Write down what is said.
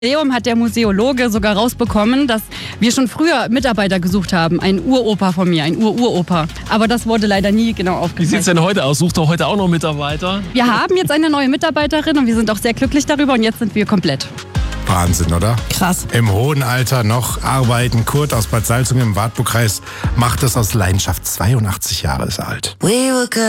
Museum hat der Museologe sogar rausbekommen, dass wir schon früher Mitarbeiter gesucht haben. Ein Uropa von mir, ein Uropa. Aber das wurde leider nie genau Wie aufgezeichnet. sieht es denn heute aus? Sucht ihr heute auch noch Mitarbeiter? Wir haben jetzt eine neue Mitarbeiterin und wir sind auch sehr glücklich darüber und jetzt sind wir komplett. Wahnsinn, oder? Krass. Im hohen Alter noch arbeiten. Kurt aus Bad Salzungen im Wartburgkreis macht das aus Leidenschaft. 82 Jahre ist er alt.